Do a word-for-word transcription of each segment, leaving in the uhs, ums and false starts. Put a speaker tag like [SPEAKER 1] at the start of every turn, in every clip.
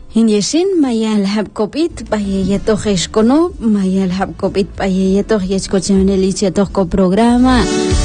[SPEAKER 1] Hinyeshin mayal habkopit payeyeto heshkono mayal habkopit payeyeto yechkochenelich ko programa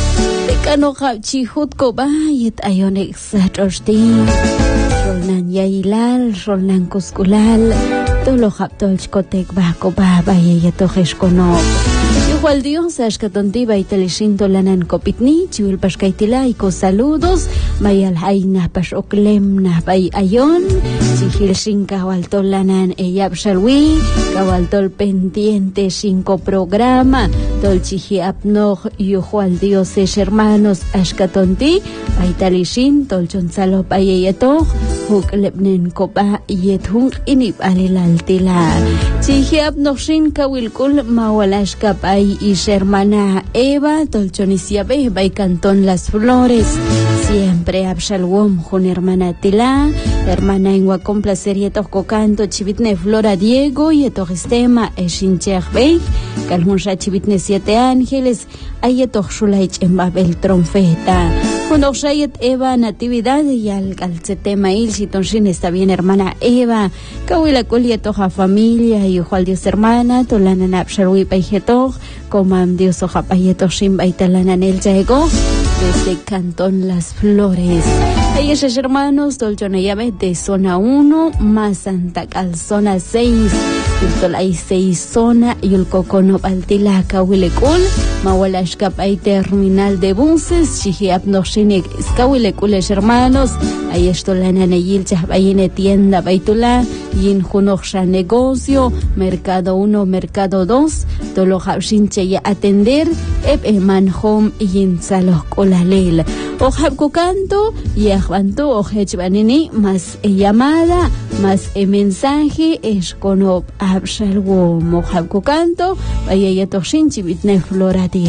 [SPEAKER 1] tekano habchi hutko ba yet ayonek satroshtin rolnan yailal rolnan kuskulal tolo habtol chkotek ba ko ba payeyeto heshkono igual Dios ashkatonti baitelishin tolanan kopitni chiul paskaitila iko saludos mayal haina pashoklem na bay ayon Chihil sin kawaltolanan eyab shalwi kawaltol pendiente cinco programa tol chihi apnog yuhual dioses hermanos ashkatonti baitalishin tol chonsalo payeyeto huklepnen kopa yethung inip alilaltila chihi apnog sin kawilkul mawalashka pay is hermana Eva tol chonisiabe bay Cantón Las Flores siempre abshalwom con hermana Tila hermana en complacer y toco canto chivitne Flora Diego y etogistema eshincherbey calmuncha chivitne siete ángeles hay etoxulaich en Babel trompeta cuando shayet Eva natividad y al calcetema il si tonshin está bien hermana Eva kawila colia toja familia y ojo al Dios hermana tolana napsharwi paijetoj comam Dios oja payeto shin baitalana el jaego desde Cantón Las Flores. Ellos hermanos, Dolchone llave de zona uno, más Santa Cal zona seis, Virtolay seis zona, y el Cocono Baltilaca, Huilecul, Mawalashkapay terminal de buses, Chihiap Noshinek, Skawilecules hermanos, ahí estolana Neyil Chahbayine tienda Baitula, Yin Junoksha negocio, Mercado uno, Mercado dos, Tolo Habshinche ya atender, Eb Eman Home, Yin Saloh Kolalel, Ojab Kukanto, Yahbanto, Ojechbanini, más llamada, más mensaje, es con Abshalwo, Mojab Kukanto, Vaya Yatoshin, Chivitne Florati.